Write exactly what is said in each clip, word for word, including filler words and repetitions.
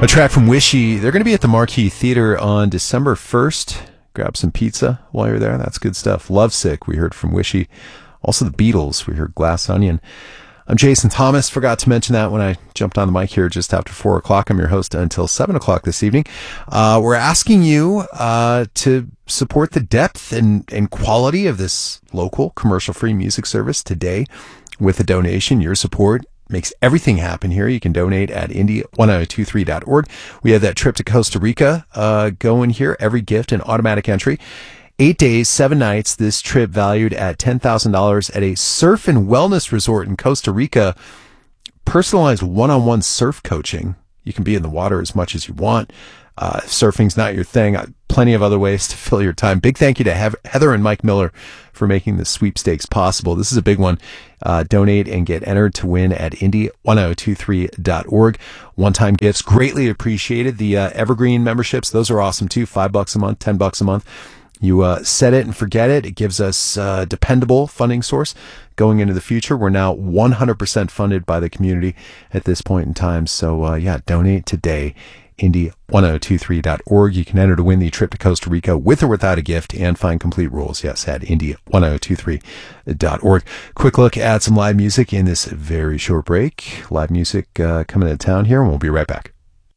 A track from Wishy. They're going to be at the Marquee Theater on December first. Grab some pizza while you're there. That's good stuff. Lovesick, we heard from Wishy. Also the Beatles, we heard Glass Onion. I'm Jason Thomas. Forgot to mention that when I jumped on the mic here just after four o'clock. I'm your host until seven o'clock this evening. Uh, we're asking you uh, to support the depth and, and quality of this local commercial-free music service today with a donation. Your support makes everything happen here. You can donate at indie one oh two three dot org. We have that trip to Costa Rica uh, going here. Every gift an automatic entry. Eight days, seven nights. This trip valued at ten thousand dollars at a surf and wellness resort in Costa Rica. Personalized one-on-one surf coaching. You can be in the water as much as you want. Uh, if surfing's not your thing, uh, plenty of other ways to fill your time. Big thank you to Hev- Heather and Mike Miller for making the sweepstakes possible. This is a big one. Uh, donate and get entered to win at indie one oh two three dot org. One-time gifts, greatly appreciated. The uh, Evergreen memberships, those are awesome too. Five bucks a month, ten bucks a month. You uh, set it and forget it. It gives us a uh, dependable funding source going into the future. We're now one hundred percent funded by the community at this point in time. So, uh, yeah, donate today. indie one oh two three dot org. You can enter to win the trip to Costa Rica with or without a gift and find complete rules. Yes, at indie one oh two three dot org. Quick look at some live music in this very short break. Live music uh, coming to town here, and we'll be right back.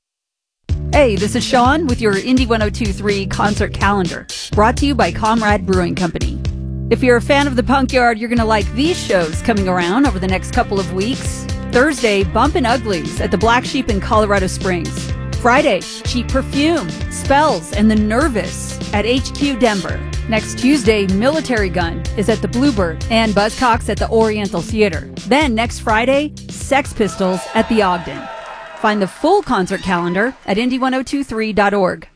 Hey, this is Sean with your Indie one oh two three concert calendar, brought to you by Comrade Brewing Company. If you're a fan of the Punk Yard, you're going to like these shows coming around over the next couple of weeks. Thursday, Bumpin' Uglies at the Black Sheep in Colorado Springs. Friday, Cheap Perfume, Spells, and The Nervous at H Q Denver. Next Tuesday, Military Gun is at the Bluebird and Buzzcocks at the Oriental Theater. Then next Friday, Sex Pistols at the Ogden. Find the full concert calendar at indie one oh two three dot org.